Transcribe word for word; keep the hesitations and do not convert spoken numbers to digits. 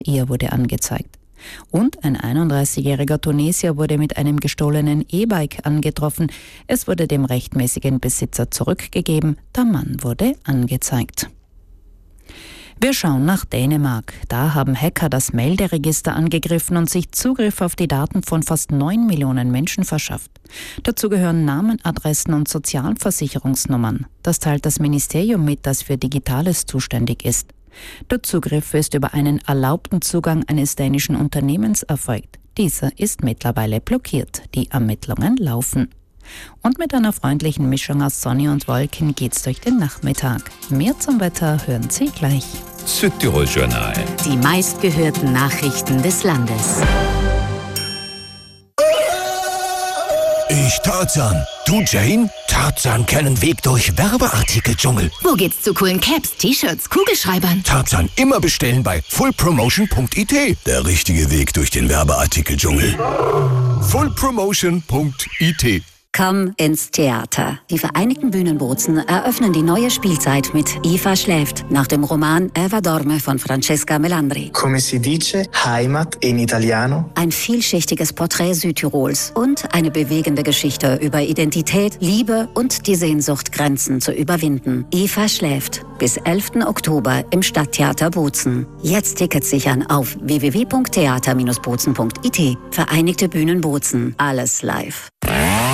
Ihr wurde angezeigt. Und ein einunddreißigjähriger Tunesier wurde mit einem gestohlenen E-Bike angetroffen. Es wurde dem rechtmäßigen Besitzer zurückgegeben. Der Mann wurde angezeigt. Wir schauen nach Dänemark. Da haben Hacker das Melderegister angegriffen und sich Zugriff auf die Daten von fast neun Millionen Menschen verschafft. Dazu gehören Namen, Adressen und Sozialversicherungsnummern. Das teilt das Ministerium mit, das für Digitales zuständig ist. Der Zugriff ist über einen erlaubten Zugang eines dänischen Unternehmens erfolgt. Dieser ist mittlerweile blockiert. Die Ermittlungen laufen. Und mit einer freundlichen Mischung aus Sonne und Wolken geht's durch den Nachmittag. Mehr zum Wetter hören Sie gleich. Südtirol Journal. Die meistgehörten Nachrichten des Landes. Ich Tarzan. Du Jane? Tarzan kennen Weg durch Werbeartikeldschungel. Wo geht's zu coolen Caps, T-Shirts, Kugelschreibern? Tarzan immer bestellen bei full promotion punkt i t. Der richtige Weg durch den Werbeartikeldschungel. full promotion punkt i t. Komm ins Theater. Die Vereinigten Bühnenbozen eröffnen die neue Spielzeit mit Eva schläft, nach dem Roman Eva dorme von Francesca Melandri. Come si dice Heimat in Italiano? Ein vielschichtiges Porträt Südtirols und eine bewegende Geschichte über Identität, Liebe und die Sehnsucht, Grenzen zu überwinden. Eva schläft. Bis elften Oktober im Stadttheater Bozen. Jetzt Tickets sichern auf w w w punkt theater Bindestrich bozen punkt i t. Vereinigte Bühnen Bozen. Alles live.